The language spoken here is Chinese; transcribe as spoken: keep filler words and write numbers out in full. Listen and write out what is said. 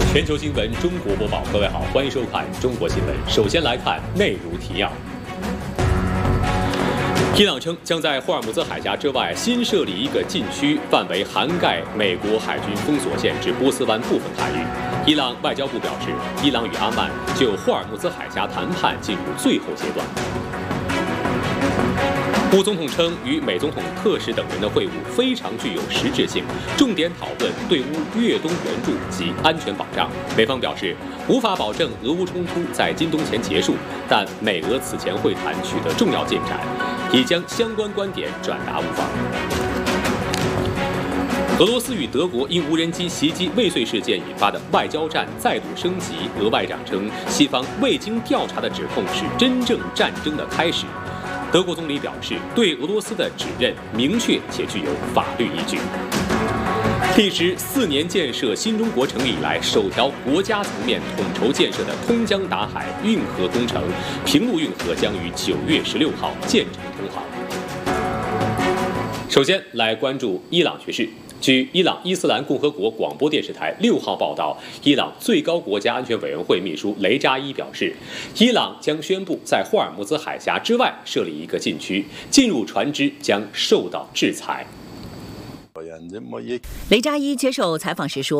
全球新闻中国播报，各位好，欢迎收看中国新闻。首先来看内如提要。伊朗称将在霍尔木兹海峡之外新设立一个禁区，范围涵盖美国海军封锁线至波斯湾部分海域。伊朗外交部表示，伊朗与阿曼就霍尔木兹海峡谈判进入最后阶段。乌总统称，与美总统特使等人的会晤非常具有实质性，重点讨论对乌越东援助及安全保障。美方表示，无法保证俄乌冲突在今冬前结束，但美俄此前会谈取得重要进展，已将相关观点转达乌方。俄罗斯与德国因无人机袭击未遂事件引发的外交战再度升级。俄外长称，西方未经调查的指控是真正战争的开始。德国总理表示，对俄罗斯的指认明确且具有法律依据。历时四年建设新中国成立以来首条国家层面统筹建设的通江达海运河工程平陆运河将于九月十六号建成通航。首先来关注伊朗局势。据伊朗伊斯兰共和国广播电视台六号报道，伊朗最高国家安全委员会秘书雷扎伊表示，伊朗将宣布在霍尔木兹海峡之外设立一个禁区，进入船只将受到制裁。 雷扎伊接受采访时说，